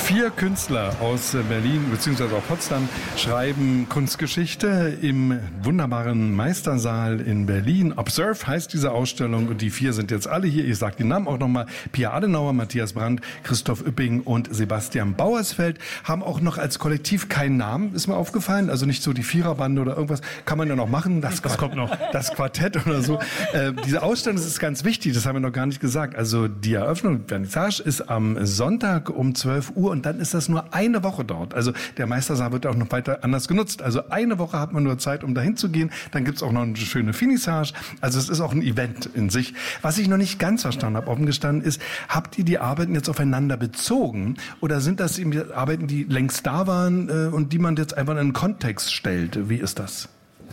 4 Künstler aus Berlin bzw. auch Potsdam schreiben Kunstgeschichte im wunderbaren Meistersaal in Berlin. Observe heißt diese Ausstellung und die 4 sind jetzt alle hier. Ich sage die Namen auch nochmal. Pia Adenauer, Matthias Brandt, Christoph Üpping und Sebastian Bauersfeld haben auch noch als Kollektiv keinen Namen, ist mir aufgefallen. Also nicht so die Viererbande oder irgendwas. Kann man ja noch machen. Das kommt noch. Das Quartett oder so. Diese Ausstellung, das ist ganz wichtig, das haben wir noch gar nicht gesagt. Also die Eröffnung, Vernissage, ist am Sonntag um 12 Uhr und dann ist das nur eine Woche dort. Also der Meistersaal wird auch noch weiter anders genutzt. Also eine Woche hat man nur Zeit, um dahin zu gehen. Dann gibt's auch noch eine schöne Finissage. Also es ist auch ein Event in sich. Was ich noch nicht ganz verstanden habe, offen gestanden ist, habt ihr die Arbeiten jetzt aufeinander bezogen oder sind das eben die Arbeiten, die längst da waren und die man jetzt einfach in einen Kontext stellt? Wie ist das?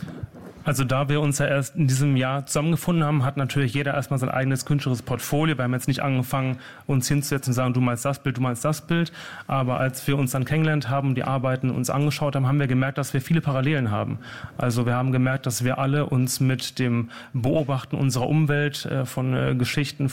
Also da wir uns ja erst in diesem Jahr zusammengefunden haben, hat natürlich jeder erstmal sein eigenes künstlerisches Portfolio. Wir haben jetzt nicht angefangen, uns hinzusetzen und sagen, du meinst das Bild, du meinst das Bild. Aber als wir uns dann kennengelernt haben, die Arbeiten uns angeschaut haben, haben wir gemerkt, dass wir viele Parallelen haben. Also wir haben gemerkt, dass wir alle uns mit dem Beobachten unserer Umwelt, von Geschichten,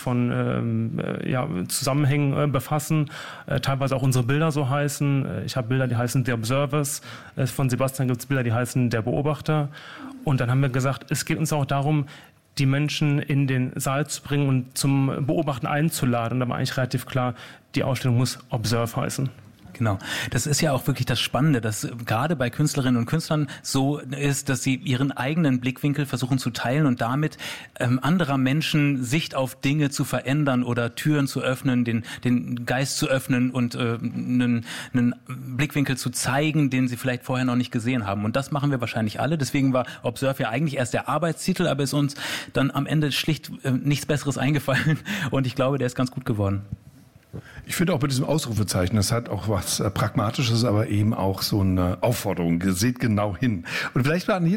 von Zusammenhängen befassen. Teilweise auch unsere Bilder so heißen. Ich habe Bilder, die heißen The Observers. Von Sebastian gibt es Bilder, die heißen Der Beobachter. Und dann haben wir gesagt, es geht uns auch darum, die Menschen in den Saal zu bringen und zum Beobachten einzuladen. Und da war eigentlich relativ klar, die Ausstellung muss Observe heißen. Genau. Das ist ja auch wirklich das Spannende, dass gerade bei Künstlerinnen und Künstlern so ist, dass sie ihren eigenen Blickwinkel versuchen zu teilen und damit anderer Menschen Sicht auf Dinge zu verändern oder Türen zu öffnen, den Geist zu öffnen und einen Blickwinkel zu zeigen, den sie vielleicht vorher noch nicht gesehen haben. Und das machen wir wahrscheinlich alle. Deswegen war Observe ja eigentlich erst der Arbeitstitel, aber ist uns dann am Ende schlicht nichts Besseres eingefallen. Und ich glaube, der ist ganz gut geworden. Ich finde auch bei diesem Ausrufezeichen, das hat auch was Pragmatisches, aber eben auch so eine Aufforderung. Seht genau hin. Und vielleicht an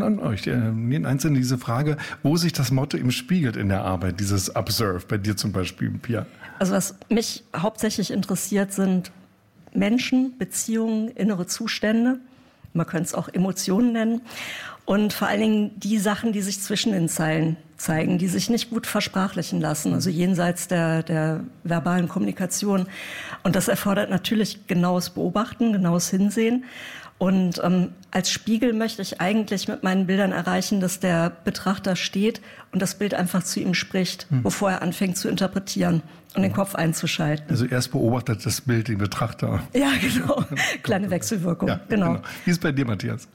jeden Einzelnen diese Frage, wo sich das Motto eben spiegelt in der Arbeit, dieses Observe, bei dir zum Beispiel, Pia. Also was mich hauptsächlich interessiert, sind Menschen, Beziehungen, innere Zustände. Man könnte es auch Emotionen nennen. Und vor allen Dingen die Sachen, die sich zwischen den Zeilen zeigen, die sich nicht gut versprachlichen lassen, also jenseits der verbalen Kommunikation. Und das erfordert natürlich genaues Beobachten, genaues Hinsehen. Und als Spiegel möchte ich eigentlich mit meinen Bildern erreichen, dass der Betrachter steht und das Bild einfach zu ihm spricht, bevor er anfängt zu interpretieren und den Kopf einzuschalten. Also erst beobachtet das Bild den Betrachter. Ja, genau. Kleine Wechselwirkung. Ja, genau. Wie ist es bei dir, Matthias?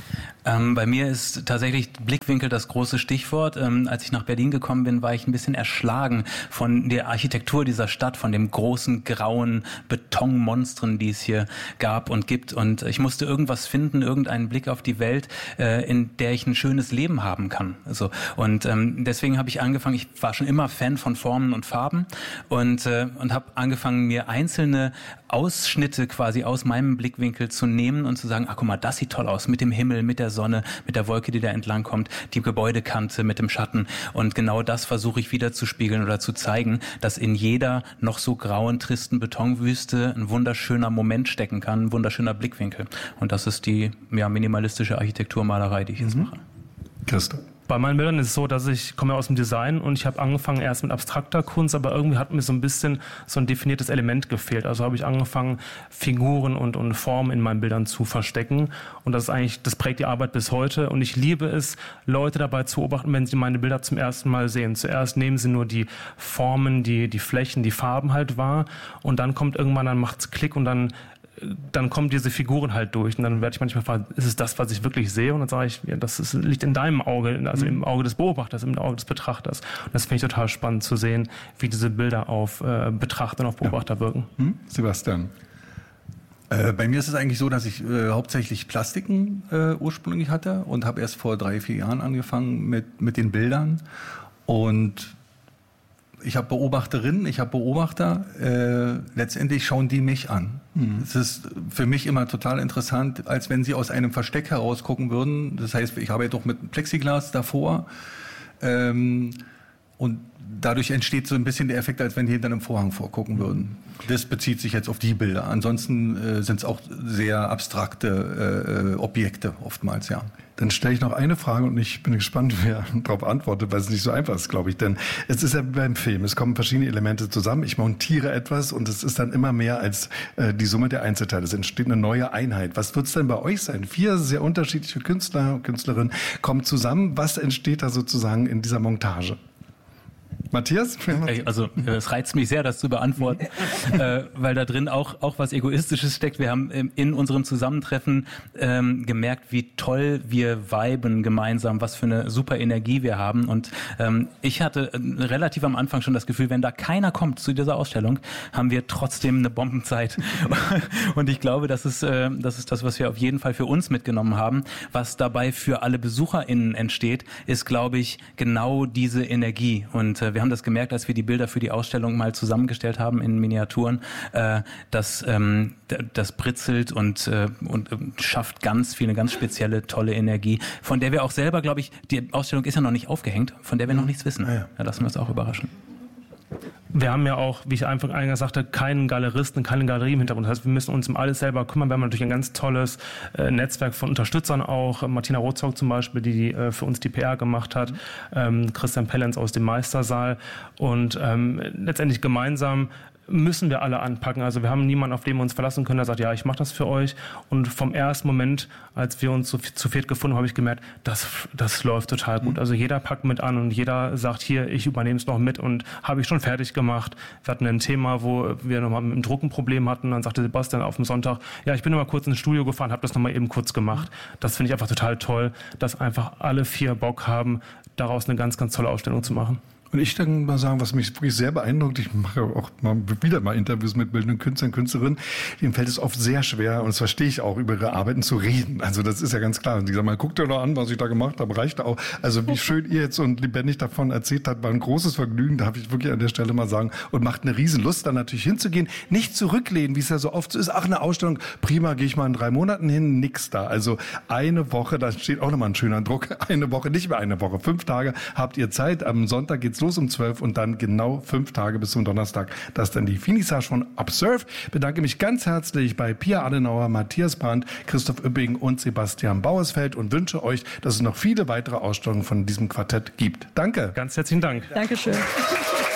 Bei mir ist tatsächlich Blickwinkel das große Stichwort. Als ich nach Berlin gekommen bin, war ich ein bisschen erschlagen von der Architektur dieser Stadt, von dem großen grauen Betonmonstren, die es hier gab und gibt. Und ich musste irgendwas finden, irgendeinen Blick auf die Welt, in der ich ein schönes Leben haben kann. Also, und deswegen habe ich angefangen, ich war schon immer Fan von Formen und Farben und habe angefangen, mir einzelne Ausschnitte quasi aus meinem Blickwinkel zu nehmen und zu sagen, ach guck mal, das sieht toll aus, mit dem Himmel, mit der Sonne, mit der Wolke, die da entlang kommt, die Gebäudekante mit dem Schatten. Und genau das versuche ich wieder zu spiegeln oder zu zeigen, dass in jeder noch so grauen, tristen Betonwüste ein wunderschöner Moment stecken kann, ein wunderschöner Blickwinkel. Und das ist die minimalistische Architekturmalerei, die ich jetzt mache. Christoph. Bei meinen Bildern ist es so, dass ich komme aus dem Design und ich habe angefangen erst mit abstrakter Kunst, aber irgendwie hat mir so ein bisschen so ein definiertes Element gefehlt. Also habe ich angefangen, Figuren und Formen in meinen Bildern zu verstecken und das prägt die Arbeit bis heute und ich liebe es, Leute dabei zu beobachten, wenn sie meine Bilder zum ersten Mal sehen. Zuerst nehmen sie nur die Formen, die Flächen, die Farben halt wahr und dann kommt irgendwann, dann macht's Klick und dann kommen diese Figuren halt durch und dann werde ich manchmal fragen, ist es das, was ich wirklich sehe? Und dann sage ich, ja, liegt in deinem Auge, also im Auge des Beobachters, im Auge des Betrachters. Und das finde ich total spannend zu sehen, wie diese Bilder auf Betrachter und auf Beobachter wirken. Sebastian. Bei mir ist es eigentlich so, dass ich hauptsächlich Plastiken ursprünglich hatte und habe erst vor 3-4 Jahren angefangen mit den Bildern und ich habe Beobachterinnen, ich habe Beobachter, letztendlich schauen die mich an. Es ist für mich immer total interessant, als wenn sie aus einem Versteck heraus gucken würden. Das heißt, ich arbeite doch mit Plexiglas davor. Und dadurch entsteht so ein bisschen der Effekt, als wenn die hinter einem Vorhang vorgucken würden. Das bezieht sich jetzt auf die Bilder. Ansonsten sind es auch sehr abstrakte Objekte oftmals, ja. Dann stelle ich noch eine Frage und ich bin gespannt, wer darauf antwortet, weil es nicht so einfach ist, glaube ich. Denn es ist ja beim Film, es kommen verschiedene Elemente zusammen. Ich montiere etwas und es ist dann immer mehr als die Summe der Einzelteile. Es entsteht eine neue Einheit. Was wird es denn bei euch sein? 4 sehr unterschiedliche Künstler und Künstlerinnen kommen zusammen. Was entsteht da sozusagen in dieser Montage? Matthias? Also es reizt mich sehr, das zu beantworten, weil da drin auch was Egoistisches steckt. Wir haben in unserem Zusammentreffen gemerkt, wie toll wir viben gemeinsam, was für eine super Energie wir haben. Und ich hatte relativ am Anfang schon das Gefühl, wenn da keiner kommt zu dieser Ausstellung, haben wir trotzdem eine Bombenzeit. Und ich glaube, das ist das, was wir auf jeden Fall für uns mitgenommen haben. Was dabei für alle BesucherInnen entsteht, ist, glaube ich, genau diese Energie. Und wir haben das gemerkt, als wir die Bilder für die Ausstellung mal zusammengestellt haben in Miniaturen, dass das britzelt und schafft eine ganz spezielle, tolle Energie, von der wir auch selber, glaube ich, die Ausstellung ist ja noch nicht aufgehängt, von der wir noch nichts wissen. Da lassen wir uns auch überraschen. Wir haben ja auch, wie ich einfach eingangs sagte, keinen Galeristen, keine Galerie im Hintergrund. Das heißt, wir müssen uns um alles selber kümmern. Wir haben natürlich ein ganz tolles Netzwerk von Unterstützern auch. Martina Rotzog zum Beispiel, die für uns die PR gemacht hat. Christian Pellenz aus dem Meistersaal. Und letztendlich gemeinsam müssen wir alle anpacken. Also wir haben niemanden, auf den wir uns verlassen können, der sagt, ja, ich mache das für euch. Und vom ersten Moment, als wir uns zu viert gefunden haben, habe ich gemerkt, das läuft total gut. Also jeder packt mit an und jeder sagt, hier, ich übernehme es noch mit und habe ich schon fertig gemacht. Wir hatten ein Thema, wo wir nochmal mit dem Druck ein Problem hatten. Dann sagte Sebastian auf dem Sonntag, ja, ich bin nochmal kurz ins Studio gefahren, habe das nochmal eben kurz gemacht. Das finde ich einfach total toll, dass einfach alle 4 Bock haben, daraus eine ganz, ganz tolle Ausstellung zu machen. Und ich dann mal sagen, was mich wirklich sehr beeindruckt, ich mache auch wieder mal Interviews mit bildenden Künstlern und Künstlerinnen, denen fällt es oft sehr schwer, und das verstehe ich auch, über ihre Arbeiten zu reden. Also das ist ja ganz klar. Und die sagen mal, guckt dir doch an, was ich da gemacht habe, reicht auch. Also wie schön ihr jetzt und lebendig davon erzählt habt, war ein großes Vergnügen, darf ich wirklich an der Stelle mal sagen, und macht eine Riesenlust, dann natürlich hinzugehen, nicht zurücklehnen, wie es ja so oft so ist. Ach, eine Ausstellung, prima, gehe ich mal in 3 Monaten hin, nix da. Also eine Woche, da steht auch nochmal ein schöner Druck, eine Woche, nicht mehr eine Woche, 5 Tage habt ihr Zeit. Am Sonntag geht's los um 12 und dann genau 5 Tage bis zum Donnerstag. Das ist dann die Finissage von Observe. Bedanke mich ganz herzlich bei Pia Adenauer, Matthias Brandt, Christoph Üpping und Sebastian Bauersfeld und wünsche euch, dass es noch viele weitere Ausstellungen von diesem Quartett gibt. Danke. Ganz herzlichen Dank. Dankeschön.